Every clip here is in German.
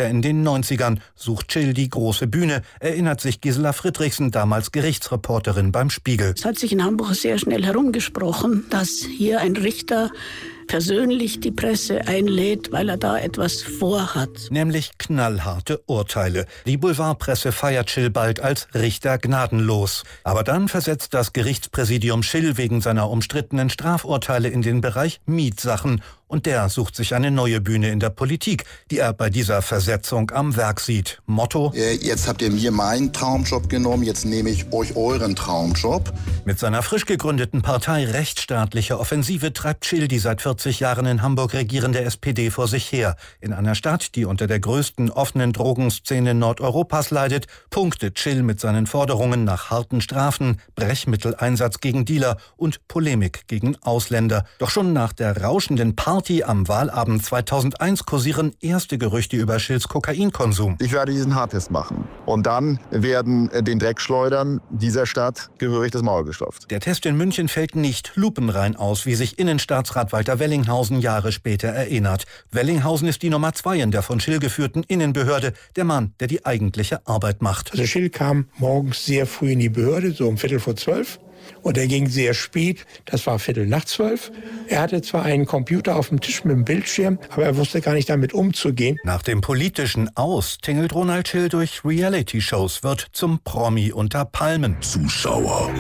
in den 90ern, sucht Schill die große Bühne, erinnert sich Gisela Friedrichsen, damals Gerichtsreporterin beim Spiegel. Es hat sich in Hamburg sehr schnell herumgesprochen, dass hier ein Richter persönlich die Presse einlädt, weil er da etwas vorhat. Nämlich knallharte Urteile. Die Boulevardpresse feiert Schill bald als Richter gnadenlos. Aber dann versetzt das Gerichtspräsidium Schill wegen seiner umstrittenen Strafurteile in den Bereich Mietsachen. Und der sucht sich eine neue Bühne in der Politik, die er bei dieser Versetzung am Werk sieht. Motto: Jetzt habt ihr mir meinen Traumjob genommen, jetzt nehme ich euch euren Traumjob. Mit seiner frisch gegründeten Partei Rechtsstaatliche Offensive treibt Schill die seit 40 Jahren in Hamburg regierende SPD vor sich her. In einer Stadt, die unter der größten offenen Drogenszene Nordeuropas leidet, punktet Schill mit seinen Forderungen nach harten Strafen, Brechmitteleinsatz gegen Dealer und Polemik gegen Ausländer. Doch schon nach der rauschenden Party am Wahlabend 2001 kursieren erste Gerüchte über Schills Kokainkonsum. Ich werde diesen Harttest machen. Und dann werden den Dreckschleudern dieser Stadt gehörig das Maul gestopft. Der Test in München fällt nicht lupenrein aus, wie sich Innenstaatsrat Walter Wellinghausen Jahre später erinnert. Wellinghausen ist die Nummer 2 in der von Schill geführten Innenbehörde, der Mann, der die eigentliche Arbeit macht. Also Schill kam morgens sehr früh in die Behörde, so um 11:45. Und er ging sehr spät, das war 11:45. Er hatte zwar einen Computer auf dem Tisch mit dem Bildschirm, aber er wusste gar nicht damit umzugehen. Nach dem politischen Aus tingelt Ronald Schill durch Reality-Shows, wird zum Promi unter Palmen. Zuschauer,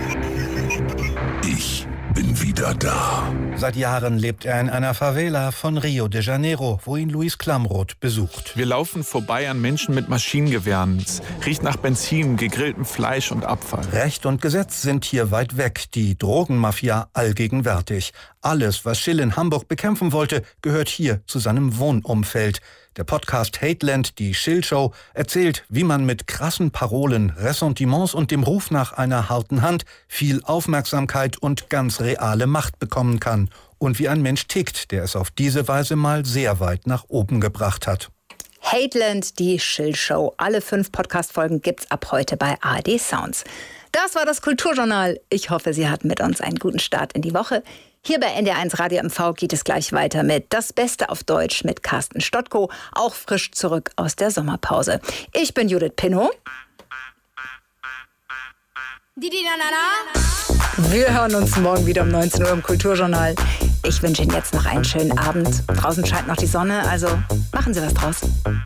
ich bin wieder da. Seit Jahren lebt er in einer Favela von Rio de Janeiro, wo ihn Luis Klamroth besucht. Wir laufen vorbei an Menschen mit Maschinengewehren. Es riecht nach Benzin, gegrilltem Fleisch und Abfall. Recht und Gesetz sind hier weit weg, die Drogenmafia allgegenwärtig. Alles, was Schill in Hamburg bekämpfen wollte, gehört hier zu seinem Wohnumfeld. Der Podcast Hateland, die Schill-Show, erzählt, wie man mit krassen Parolen, Ressentiments und dem Ruf nach einer harten Hand viel Aufmerksamkeit und ganz reale Macht bekommen kann. Und wie ein Mensch tickt, der es auf diese Weise mal sehr weit nach oben gebracht hat. Hateland, die Schill-Show. Alle 5 Podcast-Folgen gibt's ab heute bei ARD Sounds. Das war das Kulturjournal. Ich hoffe, Sie hatten mit uns einen guten Start in die Woche. Hier bei NDR1 Radio MV geht es gleich weiter mit Das Beste auf Deutsch mit Carsten Stottko, auch frisch zurück aus der Sommerpause. Ich bin Judith Pinnow. Wir hören uns morgen wieder um 19 Uhr im Kulturjournal. Ich wünsche Ihnen jetzt noch einen schönen Abend. Draußen scheint noch die Sonne, also machen Sie was draus.